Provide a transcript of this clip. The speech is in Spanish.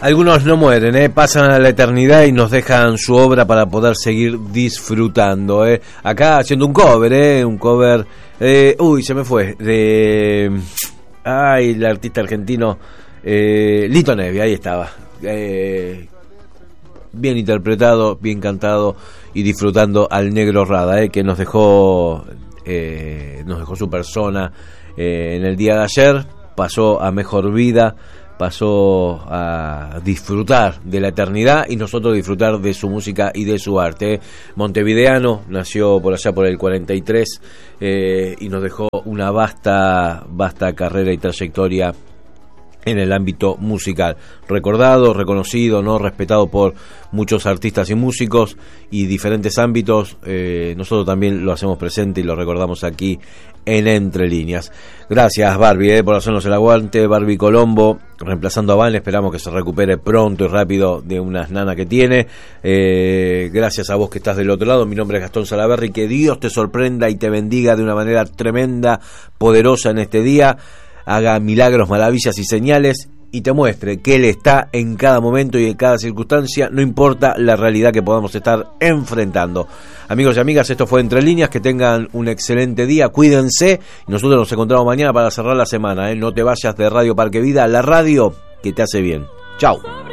Algunos no mueren, pasan a la eternidad y nos dejan su obra para poder seguir disfrutando. Acá haciendo un cover, se me fue, el artista argentino, Lito Nebbia, ahí estaba. Bien interpretado, bien cantado y disfrutando al Negro Rada, que nos dejó su persona en el día de ayer, pasó a mejor vida, pasó a disfrutar de la eternidad y nosotros disfrutar de su música y de su arte. Montevideano, nació por allá por el 43 y nos dejó una vasta carrera y trayectoria en el ámbito musical, recordado, reconocido, no respetado por muchos artistas y músicos y diferentes ámbitos. Nosotros también lo hacemos presente y lo recordamos aquí en Entre Líneas. Gracias, Barbie, por hacernos el aguante. Barbie Colombo reemplazando a Van, esperamos que se recupere pronto y rápido de unas nanas que tiene. Gracias a vos que estás del otro lado. Mi nombre es Gastón Salaverry. Que Dios te sorprenda y te bendiga de una manera tremenda, poderosa en este día. Haga milagros, maravillas y señales y te muestre que Él está en cada momento y en cada circunstancia, no importa la realidad que podamos estar enfrentando. Amigos y amigas, esto fue Entre Líneas, que tengan un excelente día, cuídense y nosotros nos encontramos mañana para cerrar la semana. No te vayas de Radio Parque Vida, la radio que te hace bien. Chau.